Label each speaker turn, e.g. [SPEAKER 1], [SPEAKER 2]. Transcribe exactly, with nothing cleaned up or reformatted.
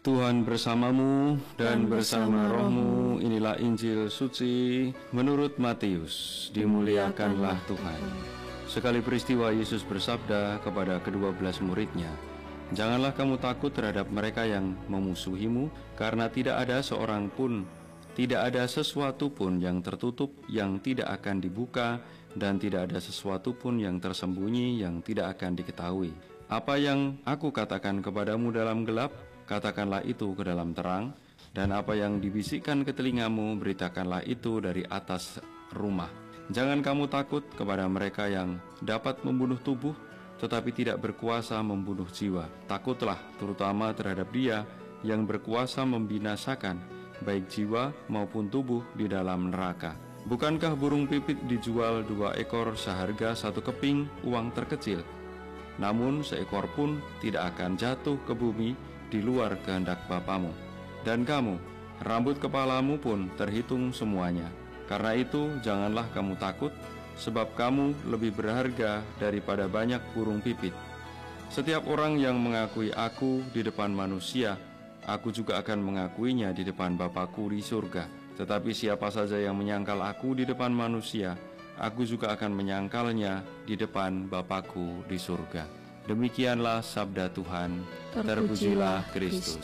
[SPEAKER 1] Tuhan bersamamu dan bersama rohmu. Inilah Injil suci menurut Matius. Dimuliakanlah Tuhan. Sekali peristiwa Yesus bersabda kepada kedua belas muridnya, "Janganlah kamu takut terhadap mereka yang memusuhimu, karena tidak ada seorang pun, tidak ada sesuatu pun yang tertutup yang tidak akan dibuka, dan tidak ada sesuatu pun yang tersembunyi yang tidak akan diketahui. Apa yang aku katakan kepadamu dalam gelap, katakanlah itu ke dalam terang, dan apa yang dibisikkan ke telingamu, beritakanlah itu dari atas rumah. Jangan kamu takut kepada mereka yang dapat membunuh tubuh, tetapi tidak berkuasa membunuh jiwa. Takutlah terutama terhadap Dia yang berkuasa membinasakan baik jiwa maupun tubuh di dalam neraka. Bukankah burung pipit dijual dua ekor seharga satu keping uang terkecil? Namun seekor pun tidak akan jatuh ke bumi di luar kehendak Bapamu. Dan kamu, rambut kepalamu pun terhitung semuanya. Karena itu janganlah kamu takut, sebab kamu lebih berharga daripada banyak burung pipit. Setiap orang yang mengakui aku di depan manusia, aku juga akan mengakuinya di depan Bapa-Ku di surga. Tetapi siapa saja yang menyangkal aku di depan manusia, aku juga akan menyangkalnya di depan Bapa-Ku di surga." Demikianlah sabda Tuhan. Terpujilah Kristus.